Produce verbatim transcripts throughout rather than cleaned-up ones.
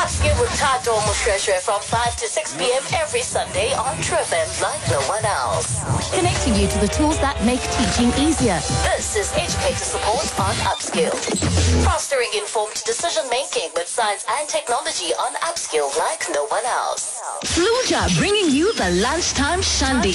Upskill with Tato Mushreshe from five to six p.m. every Sunday on True F M like no one else. Connecting you to the tools that make teaching easier. This is Educator Support on Upskill. Fostering informed decision-making with science and technology on Upskill like no one else. Fluja bringing you the lunchtime Shandi.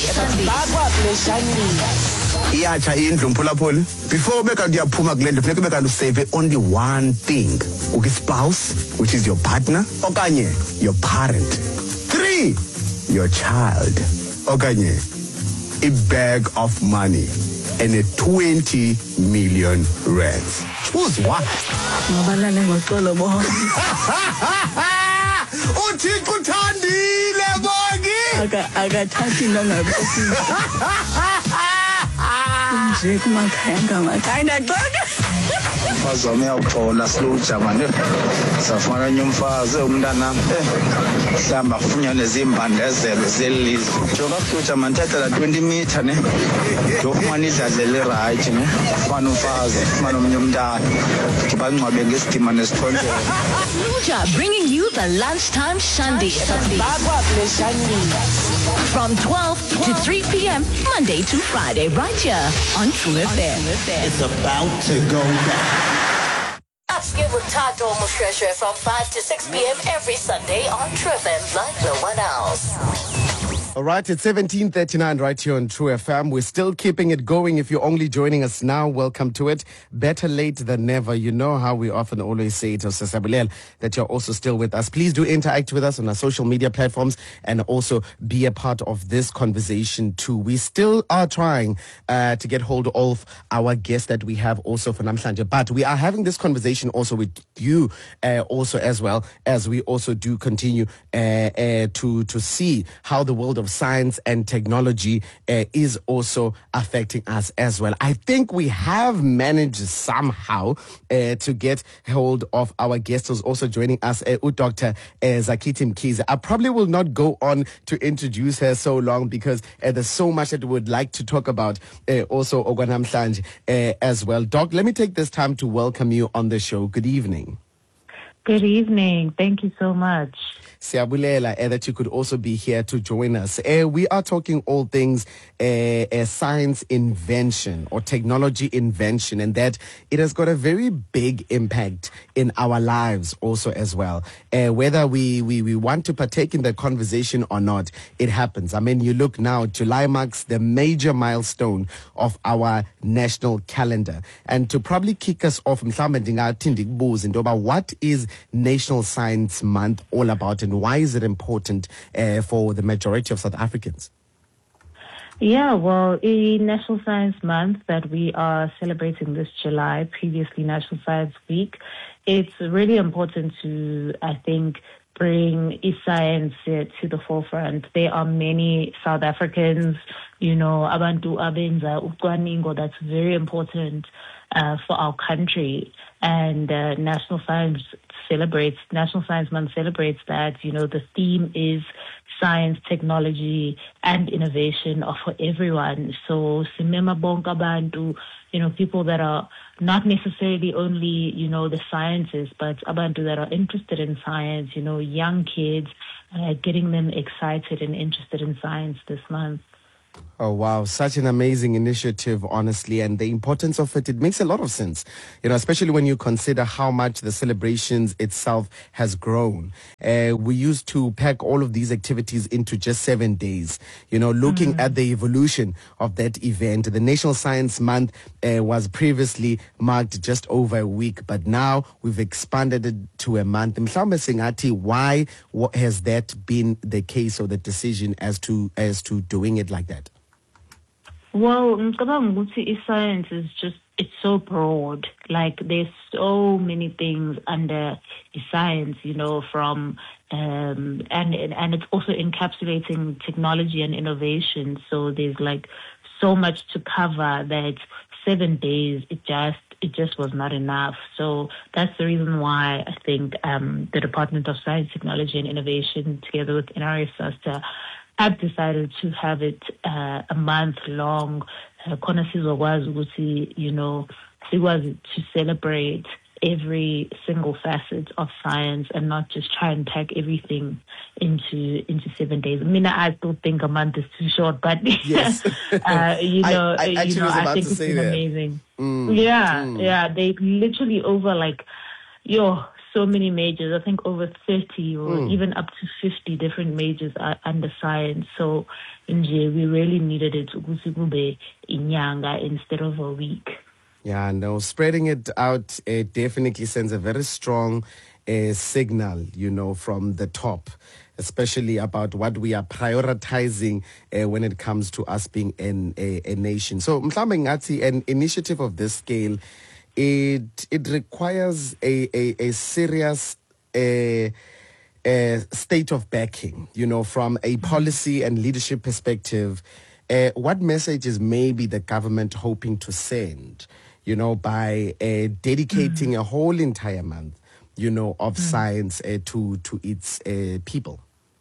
Iyacha indlu mphulaphuli before beka kuyaphuma kule ndlu funeka beka to save only one thing, uki spouse, which is your partner, okanye your parent, three, your child, okanye a bag of money and a twenty million rands. Choose one. Uthixo uthandile bonke akathathi nje kumakhaya ngamakhaya ndaxoka umfazi wami uyawuxola Sluja manje safana nyumfazi umntana hlamba kufunyane zimbandezelo zelizwe joka Sluja manthatha la twenty meter ne yofumana idladle right ne ufana umfazi ufana omnye umntana bangcwabe ngesidima nesithonjelo. Fluja bringing you the lunchtime Shandi. From twelve to three p.m. Monday to Friday right here on True F M. It's about to go down. Upskill with Tato Mushreshe from five to six p.m. every Sunday on True F M like no one else. All right, it's seventeen thirty-nine right here on True F M. We're still keeping it going. If you're only joining us now, welcome to it. Better late than never. You know how we often always say to Sesabulel that you're also still with us. Please do interact with us on our social media platforms and also be a part of this conversation too. We still are trying uh, to get hold of our guest that we have also for Namhlanje, but we are having this conversation also with you uh, also as well, as we also do continue uh, uh, to, to see how the world of science and technology uh, is also affecting us as well. I think we have managed somehow uh, to get hold of our guest who's also joining us, uh, Doctor Uh, Zakithi Mkhize. I probably will not go on to introduce her so long because uh, there's so much that we would like to talk about uh, also Ogwanamhlanje uh, as well. Doc, let me take this time to welcome you on the show. Good evening. Good evening. Thank you so much. Siyabulela uh, that you could also be here to join us. Uh, we are talking all things uh, uh, science invention or technology invention, and that it has got a very big impact in our lives also as well. Uh, whether we, we, we want to partake in the conversation or not, it happens. I mean, you look now, July marks the major milestone of our national calendar. And to probably kick us off, what is National Science Month all about, and why is it important uh, for the majority of South Africans? Yeah, well, in National Science Month that we are celebrating this July, previously National Science Week, it's really important to, I think, bring science uh, to the forefront. There are many South Africans, you know, abantu abenza ucwaningo that's very important uh, for our country. And uh, National Science celebrates, National Science Month celebrates that. You know, the theme is science, technology, and innovation are for everyone. So, simema bonka bantu, you know, people that are not necessarily only, you know, the sciences, but abantu that are interested in science, you know, young kids, uh, getting them excited and interested in science this month. Oh, wow. Such an amazing initiative, honestly. And the importance of it, it makes a lot of sense, you know, especially when you consider how much the celebrations itself has grown. Uh, we used to pack all of these activities into just seven days, you know, looking mm-hmm. at the evolution of that event. The National Science Month uh, was previously marked just over a week, but now we've expanded it to a month. Mhlawumbe singathi, why what has that been the case or the decision as to as to doing it like that? Well, science is just, it's so broad. Like, there's so many things under science, you know, from, um, and, and it's also encapsulating technology and innovation. So there's like so much to cover that seven days, it just, it just was not enough. So that's the reason why I think um, the Department of Science, Technology and Innovation, together with N R I S A, have decided to have it uh, a month long. Khona sizokwazi ukuthi, you know, sikwazi to celebrate every single facet of science and not just try and pack everything into into seven days. I mean, I still think a month is too short, but yes. uh, you know, I, I you know, I think it's been that. amazing. Mm, yeah, mm. yeah, they literally over like, yo, so many majors. I think over thirty or Mm. even up to fifty different majors are under science. So, nje, we really needed it to inyanga instead of a week. Yeah, no, spreading it out uh, definitely sends a very strong uh, signal, you know, from the top, especially about what we are prioritizing uh, when it comes to us being an, a, a nation. So, mhlambe ngathi, an initiative of this scale, it it requires a, a, a serious uh, uh, state of backing, you know, from a policy and leadership perspective. Uh, what message is maybe the government hoping to send, you know, by uh, dedicating mm. a whole entire month, you know, of mm. science uh, to to its uh, people?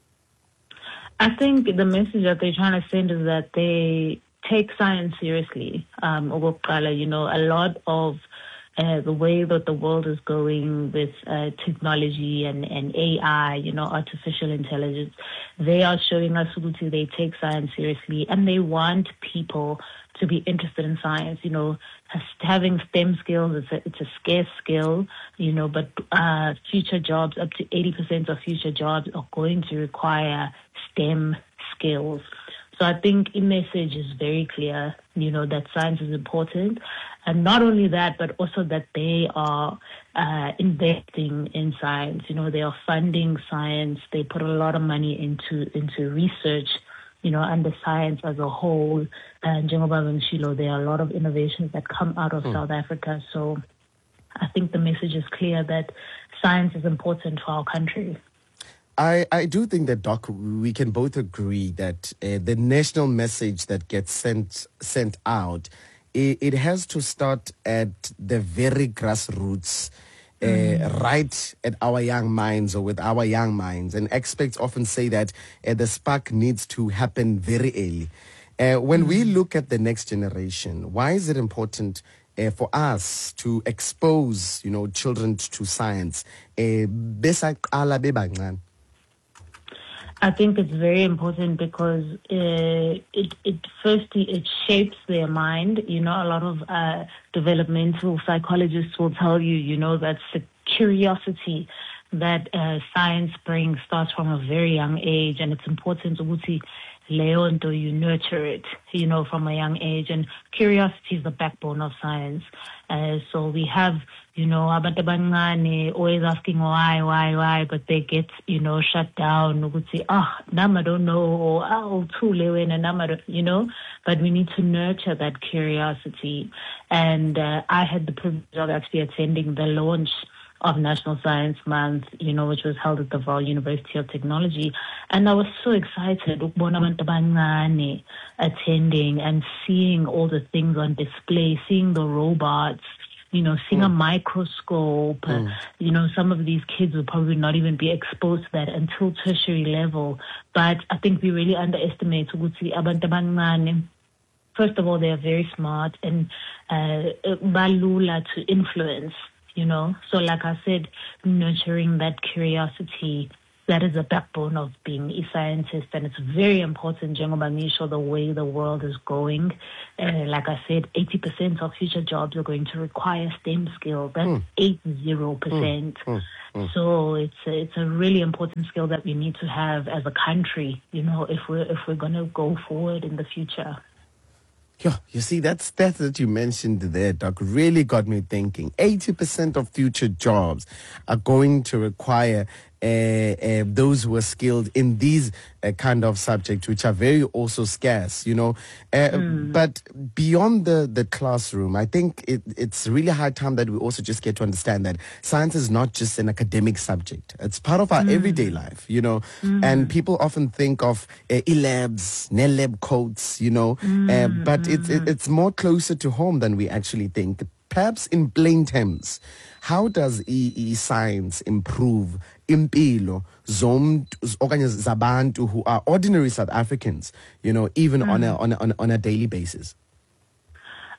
I think the message that they're trying to send is that they take science seriously. Um, you know, a lot of uh, the way that the world is going with uh, technology and, and A I, you know, artificial intelligence, they are showing us that they take science seriously and they want people to be interested in science. You know, having STEM skills, it's a, it's a scarce skill, you know, but uh, future jobs, up to eighty percent of future jobs are going to require STEM skills. So I think the message is very clear, you know, that science is important. And not only that, but also that they are uh, investing in science. You know, they are funding science. They put a lot of money into into research, you know, and the science as a whole. And Jengoba and Shilo, there are a lot of innovations that come out of mm. South Africa. So I think the message is clear that science is important for our country. I, I do think that, Doc, we can both agree that uh, the national message that gets sent sent out, it, it has to start at the very grassroots, uh, mm. right at our young minds or with our young minds. And experts often say that uh, the spark needs to happen very early. Uh, when mm. we look at the next generation, why is it important Uh, for us to expose, you know, children to science? Uh, I think it's very important because uh, it, it firstly, it shapes their mind. You know, a lot of uh, developmental psychologists will tell you, you know, that the curiosity that uh, science brings starts from a very young age, and it's important to Leonto, you nurture it, you know, from a young age. And curiosity is the backbone of science. Uh, so we have, you know, abantabangane always asking why, why, why, but they get, you know, shut down. Would say, ah, oh, Nam, I don't know, or oh, too lewen, and Nam, you know. But we need to nurture that curiosity. And uh, I had the privilege of actually attending the launch of National Science Month, you know, which was held at the Vaal University of Technology. And I was so excited attending and seeing all the things on display, seeing the robots, you know, seeing mm. a microscope. Mm. Uh, you know, some of these kids will probably not even be exposed to that until tertiary level. But I think we really underestimate abantu. First of all, they are very smart and balula uh, to influence. You know, so like I said, nurturing that curiosity, that is the backbone of being a scientist. And it's very important, Jengobanisho, the way the world is going. Uh, like I said, eighty percent of future jobs are going to require STEM skills. That's mm. eighty percent. Mm. Mm. So it's a, it's a really important skill that we need to have as a country, you know, if we're, if we're going to go forward in the future. Yeah, you see, that stat that you mentioned there, Doc, really got me thinking. eighty percent of future jobs are going to require uh, uh, those who are skilled in these uh, kind of subjects, which are very also scarce, you know. Uh, mm. But beyond the, the classroom, I think it, it's really high time that we also just get to understand that science is not just an academic subject. It's part of our mm. everyday life, you know. Mm. And people often think of uh, e-labs, ne-lab coats, you know. Mm. Uh, but it's, it, it's more closer to home than we actually think. Perhaps in plain terms, how does e-science improve impilo zabantu who are ordinary South Africans, you know, even mm. on, a, on, a, on a on a daily basis?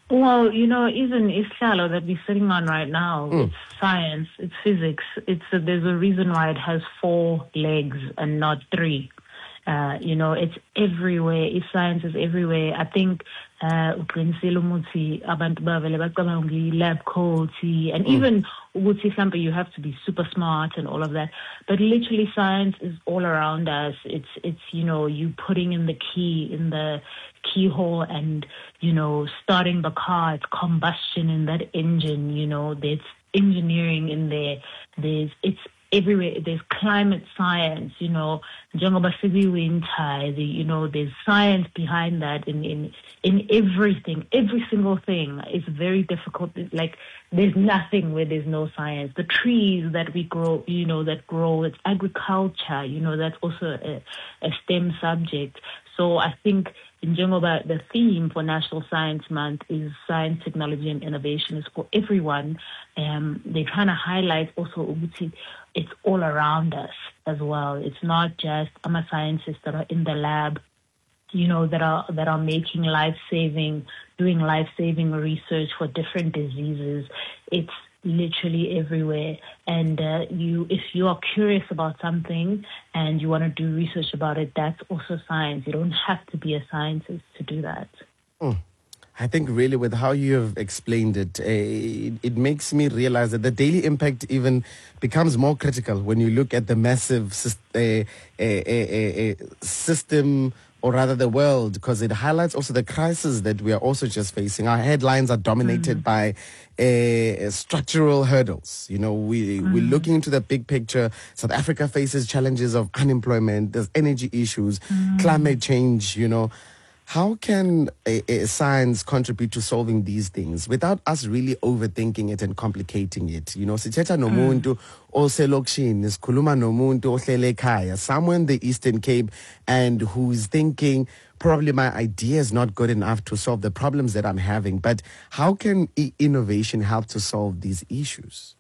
Well, you know, even Islalo that we're sitting on right now, Mm. it's science, it's physics. It's a, there's a reason why it has four legs and not three. Uh, you know, it's everywhere. It's science is everywhere. I think uh, uqinisile umuthi abantu bavele bacabanga nge-lab coats and even ukuthi mhlawumbe you have to be super smart and all of that. But literally science is all around us. It's, it's you know, you putting in the key in the keyhole and, you know, starting the car. It's combustion in that engine, you know. There's engineering in there. There's, it's everywhere. There's climate science, you know, njengoba winter, the, you know, there's science behind that in, in, in everything, every single thing. It's very difficult. It's like there's nothing where there's no science. The trees that we grow, you know, that grow, it's agriculture, you know, that's also a, a STEM subject. So I think njengoba the theme for National Science Month is science, technology, and innovation is for everyone. Um, they're trying to highlight also ukuthi it's all around us as well. It's not just I'm a scientist that are in the lab, you know, that are that are making life-saving, doing life-saving research for different diseases. It's literally everywhere. And uh, you, if you are curious about something and you want to do research about it, that's also science. You don't have to be a scientist to do that. Mm. I think really with how you have explained it, uh, it, it makes me realize that the daily impact even becomes more critical when you look at the massive uh, uh, uh, uh, system, or rather the world, because it highlights also the crisis that we are also just facing. Our headlines are dominated mm. by uh, structural hurdles. You know, we, mm. we're looking into the big picture. South Africa faces challenges of unemployment, there's energy issues, mm. climate change, you know. How can a, a science contribute to solving these things without us really overthinking it and complicating it? You know, sithetha nomuntu oselokishini, sikhuluma nomuntu ohlele ekhaya, somewhere in the Eastern Cape, and who's thinking, probably my idea is not good enough to solve the problems that I'm having. But how can e- innovation help to solve these issues?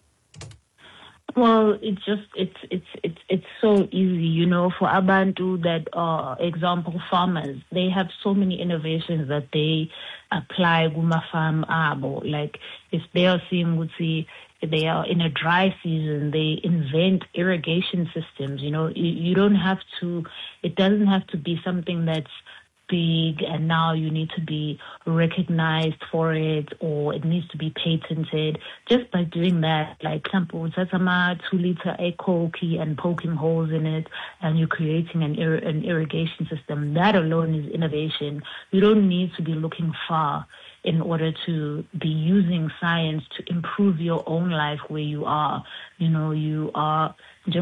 Well, it's just it's it's it's it's so easy, you know, for abantu that are example farmers. They have so many innovations that they apply guma farm abo. Like if they are seeing ukuthi they are in a dry season, they invent irrigation systems. You know, you, you don't have to. It doesn't have to be something that's big and now you need to be recognized for it or it needs to be patented. Just by doing that, like example, a two liter a Coke and poking holes in it and you're creating an, ir- an irrigation system, that alone is innovation. You don't need to be looking far in order to be using science to improve your own life where you are. You know, you are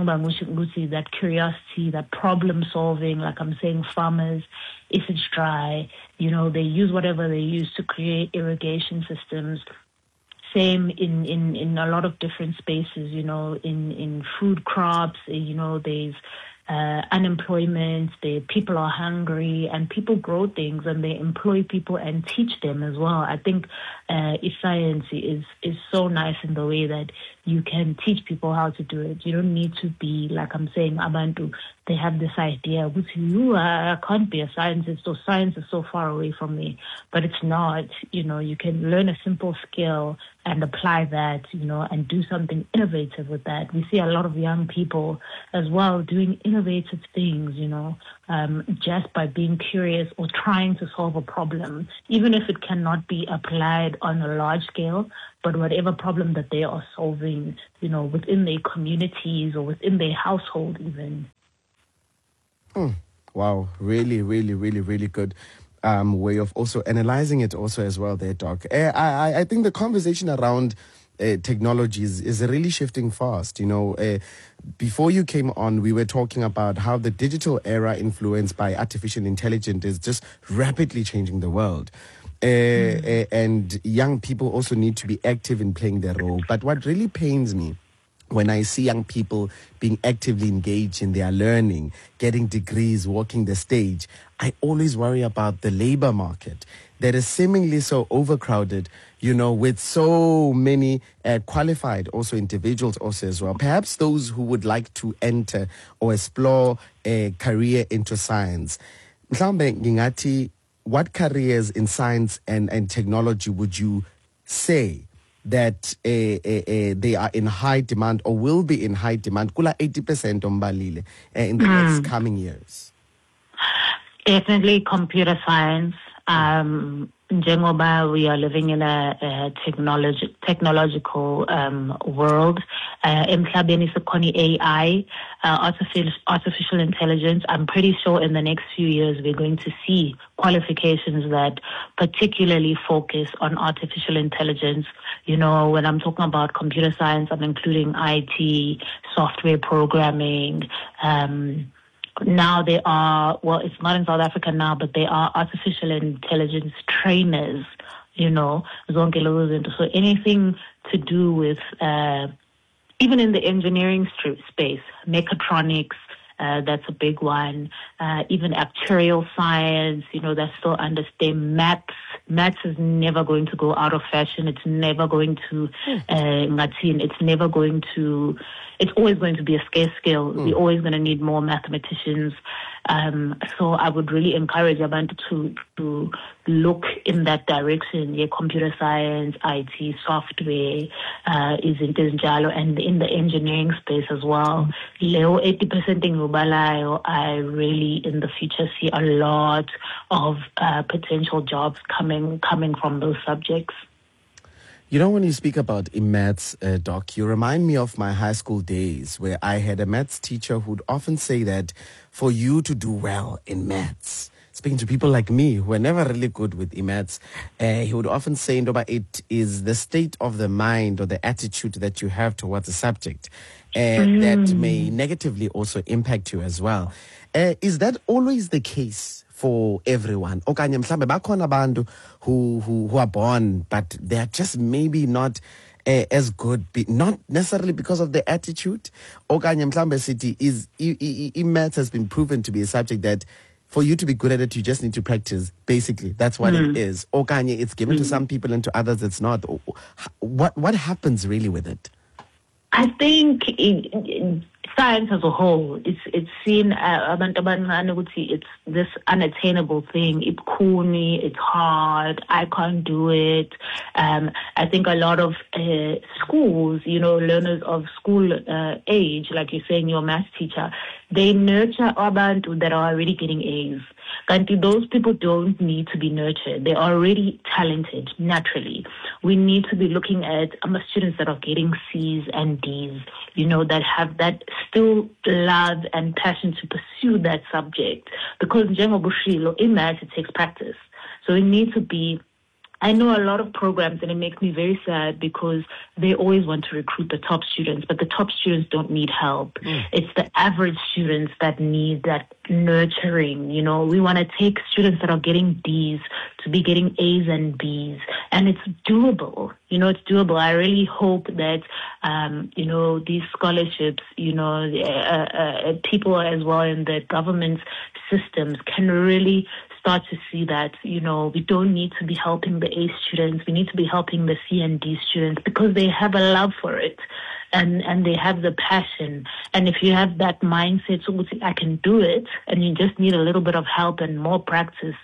that curiosity, that problem solving, like I'm saying, farmers, if it's dry, you know, they use whatever they use to create irrigation systems. Same in, in, in a lot of different spaces, you know, in, in food crops, you know, there's uh, unemployment, the people are hungry and people grow things and they employ people and teach them as well. I think uh, science is, is so nice in the way that you can teach people how to do it. You don't need to be, like I'm saying, abantu, they have this idea, which you I can't be a scientist, or science is so far away from me. But it's not, you know, you can learn a simple skill and apply that, you know, and do something innovative with that. We see a lot of young people as well doing innovative things, you know, um, just by being curious or trying to solve a problem, even if it cannot be applied on a large scale, but whatever problem that they are solving, you know, within their communities or within their household even. Mm. Wow, really, really, really, really good um, way of also analyzing it also as well there, Doc. Uh, I, I think the conversation around uh, technology is, is really shifting fast. You know, uh, before you came on, we were talking about how the digital era influenced by artificial intelligence is just rapidly changing the world. Uh, mm. uh, and young people also need to be active in playing their role. But what really pains me when I see young people being actively engaged in their learning, getting degrees, walking the stage, I always worry about the labor market that is seemingly so overcrowded, you know, with so many uh, qualified also individuals also as well. Perhaps those who would like to enter or explore a career into science. Mhlawumbe ngingathi what careers in science and, and technology would you say that uh, uh, uh, they are in high demand or will be in high demand? Kula eighty percent umbalile uh, in the mm. next coming years. Definitely computer science. Um, njengoba we are living in a, a technology, technological um, world. Uh, emhlabeni sekhona A I, uh, artificial, artificial intelligence. I'm pretty sure in the next few years we're going to see qualifications that particularly focus on artificial intelligence. You know, when I'm talking about computer science, I'm including I T, software programming. Um, now there are, well, it's not in South Africa now, but there are artificial intelligence trainers, you know, zonke lezo zinto. So anything to do with, uh, even in the engineering space, mechatronics, uh, that's a big one. Uh, even actuarial science, you know, that's still under STEM. Maths, maths is never going to go out of fashion. It's never going to, uh, it's never going to, it's always going to be a scarce skill. Mm. We're always going to need more mathematicians. Um, so I would really encourage abantu to to look in that direction. Yeah, computer science, I T, software, uh, is in Njalo, and in the engineering space as well. Leo eighty percent in Rubalayo, I really in the future see a lot of uh, potential jobs coming coming from those subjects. You know, when you speak about in maths, uh, Doc, you remind me of my high school days where I had a maths teacher who'd often say that for you to do well in maths, speaking to people like me who were never really good with in maths, uh, he would often say, Ndoba, it is the state of the mind or the attitude that you have towards a subject uh, mm. that may negatively also impact you as well. Uh, is that always the case for everyone? Okanye mhlambe bakhona abantu who who who are born but they are just maybe not uh, as good, be, not necessarily because of the attitude. Okanye mhlambe city is maths has been proven to be a subject that for you to be good at it you just need to practice. Basically, that's what mm. it is. Okanye it's given mm. to some people and to others it's not. What what happens really with it? I think it, it, science as a whole, it's it's seen uh, it's this unattainable thing. It's corny, it's hard, I can't do it. Um, I think a lot of uh, schools, you know, learners of school uh, age, like you're saying, your math teacher, they nurture abantu that are already getting A's. And those people don't need to be nurtured. They're already talented naturally. We need to be looking at um, students that are getting C's and D's, you know, that have that still love and passion to pursue that subject. Because in maths, it takes practice. So we need to be, I know a lot of programs, and it makes me very sad because they always want to recruit the top students, but the top students don't need help. Mm. It's the average students that need that nurturing. You know, we want to take students that are getting D's to be getting A's and B's, and it's doable. You know, it's doable. I really hope that, um, you know, these scholarships, you know, uh, uh, people as well in the government systems can really start to see that, you know, we don't need to be helping the A students. We need to be helping the C and D students because they have a love for it and, and they have the passion. And if you have that mindset, so I can do it, and you just need a little bit of help and more practice,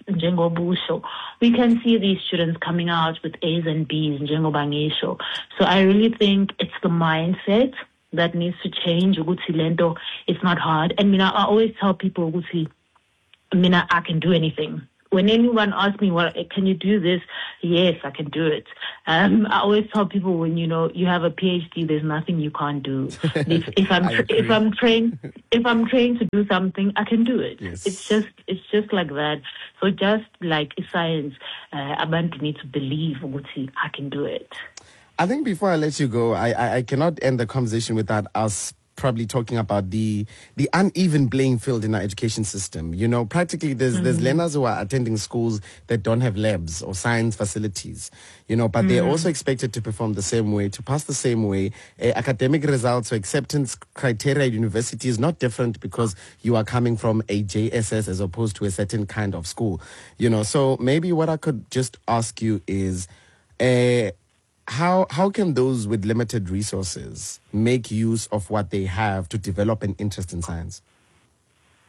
we can see these students coming out with A's and B's. So I really think it's the mindset that needs to change. It's not hard. And you know, I always tell people, I mean, I can do anything. When anyone asks me, well, can you do this? Yes, I can do it. Um, I always tell people, when you know you have a PhD, there's nothing you can't do. If, if I'm tra- if I'm trained if I'm trained to do something, I can do it. Yes. It's just it's just like that. So just like science, uh, abantu need to believe I can do it. I think before I let you go, I, I, I cannot end the conversation without us probably talking about the the uneven playing field in our education system. You know, practically there's mm-hmm. there's learners who are attending schools that don't have labs or science facilities, you know, but mm-hmm. they're also expected to perform the same way, to pass the same way. Uh, academic results or acceptance criteria at university is not different because you are coming from a J S S as opposed to a certain kind of school, you know. So maybe what I could just ask you is, uh, How how can those with limited resources make use of what they have to develop an interest in science?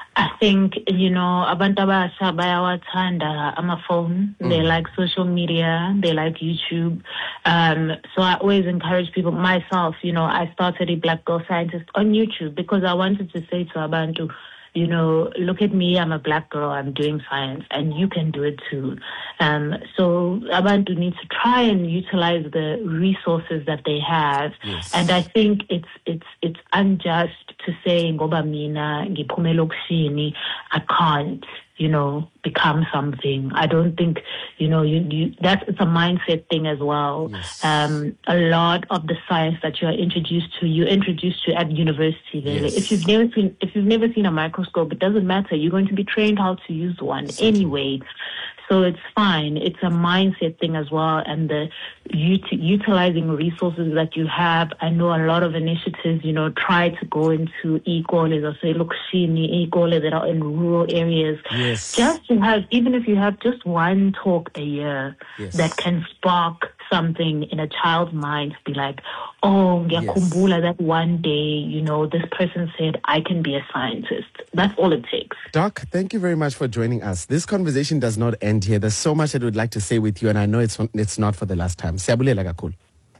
I think, you know, abantu abasha bayawathanda amaphone. Mm. They like social media. They like YouTube. Um, so I always encourage people, myself, you know, I started a Black Girl Scientist on YouTube because I wanted to say to abantu, you know, look at me, I'm a Black girl, I'm doing science, and you can do it too. Um, so abantu need to try and utilize the resources that they have. Yes. And I think it's it's it's unjust to say, ngoba mina ngiphume lokushini, I can't, you know, become something. I don't think, you know, you, you that's it's a mindset thing as well. Yes. Um, a lot of the science that you are introduced to, you're introduced to at university. Really. Yes. If you've never seen, if you've never seen a microscope, it doesn't matter. You're going to be trained how to use one Certainly. Anyway. So it's fine. It's a mindset thing as well, and the ut- utilizing resources that you have. I know a lot of initiatives, you know, try to go into e-colleges or say, look, shini e-colleges that are in rural areas. Yes. Just to have, even if you have just one talk a year, yes. that can spark something in a child's mind to be like, oh, ngiyakumbula that one day, you know, this person said, I can be a scientist. That's all it takes. Doc, thank you very much for joining us. This conversation does not end here. There's so much that we'd like to say with you, and I know it's it's not for the last time. Siyabulela kakhulu.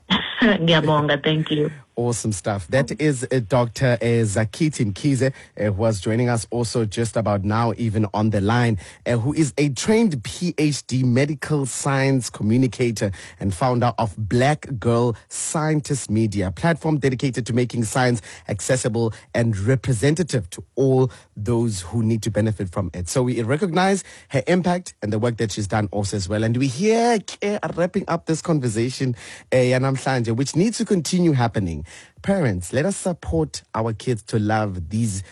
Ngiyabonga, thank you. Awesome stuff. That is uh, Doctor Uh, Zakithi Mkhize, uh, who was joining us also just about now, even on the line, uh, who is a trained P H D medical science communicator and founder of Black Girl Scientist Media, a platform dedicated to making science accessible and representative to all those who need to benefit from it. So we recognize her impact and the work that she's done also as well. And we here uh, wrapping up this conversation, uh, Yanamhlanje, which needs to continue happening. Parents, let us support our kids to love these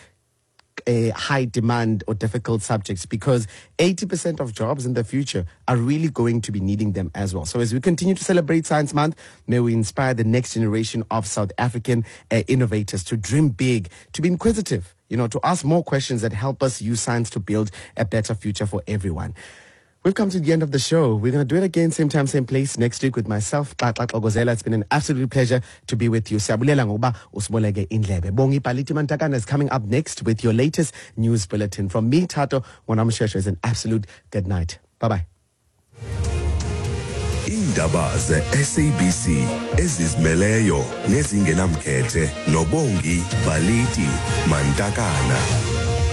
uh, high demand or difficult subjects, because eighty percent of jobs in the future are really going to be needing them as well. So as we continue to celebrate Science Month, may we inspire the next generation of South African uh, innovators to dream big, to be inquisitive, you know, to ask more questions that help us use science to build a better future for everyone. We've come to the end of the show. We're going to do it again, same time, same place, next week with myself, Xaxa Xogozela. It's been an absolute pleasure to be with you. Siyabulela ngoba usiboleke indlebe. Bongi Paliti Mantakana is coming up next with your latest news bulletin. From me, Tato Wanamshesha, is an absolute good night. Bye-bye. Indaba ze-S A B C ezizimeleyo nezingenamkhethe noBongi Paliti Mantakana.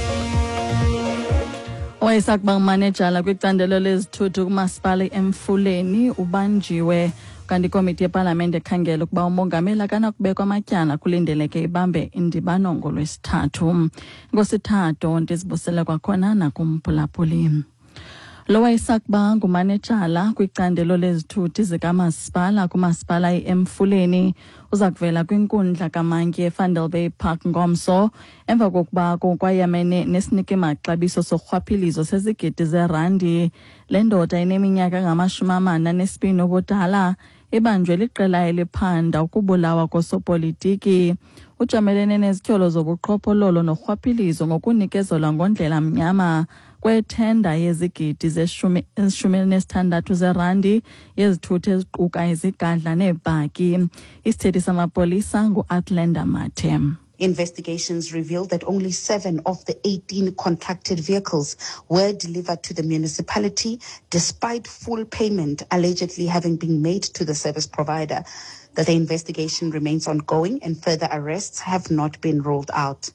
Owayesakuba umanejala kwicandelo lezithuthu kumasipala eMfuleni ubanjiwe, kanti ikomiti yeParlamente ekhangela ukuba umongameli akanakubekwa amatyala kulindeleke ibambe indibano ngolwesithathu. Ngosithathu ndizibusele kwakhona nakumphulaphuli. Lo wayesakuba ngumanejala kwicandelo lezithuthi zikamasipala kumasipala eMfuleni uza kuvela kwinkundla kaMantyi eVandel Bay Park ngomso, emva kokuba kwayamene nesinike maxabiso sorhwaphilizo sezigidi zerandi. Le ndoda ineminyaka ngamashumi amane anesibini obudala ibanjwe liqela eliphanda ukubulawa kosopolitiki. Ujamelene nezityholo zobuqhophololo norhwaphilizo ngokunikezelwa ngondlela mnyama kwethenda yezigidi zeshumi nesithandathu zerandi yezithuthi eziquka izigadla neebhaki. Isithethi samapolisa nguAtlanda Mathe. Investigations revealed that only seven of the eighteen contracted vehicles were delivered to the municipality, despite full payment allegedly having been made to the service provider. That the investigation remains ongoing and further arrests have not been ruled out.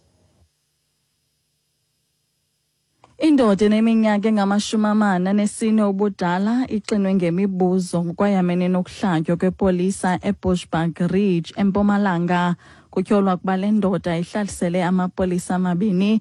Indoda eneminyaka engamashumi amane anesine obudala ixinwe ngemibuzo kwayamene nokuhlatywa kwepolisa eBushbuck Ridge eMpumalanga. Kutyholwa kuba le ndoda ihlalisele amapolisa amabini